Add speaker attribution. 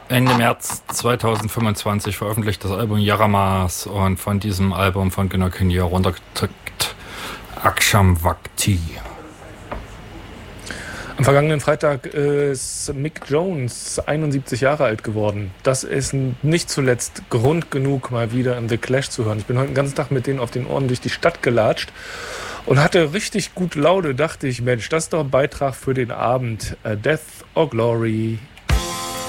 Speaker 1: Ende März 2025 veröffentlicht das Album Yaramas und von diesem Album von Gunnar Kinnear runtergedrückt Aksham Bhakti.
Speaker 2: Am vergangenen Freitag ist Mick Jones 71 Jahre alt geworden. Das ist nicht zuletzt Grund genug, mal wieder in The Clash zu hören. Ich bin heute den ganzen Tag mit denen auf den Ohren durch die Stadt gelatscht und hatte richtig gut Laune. Dachte ich, Mensch, das ist doch ein Beitrag für den Abend. Death or Glory.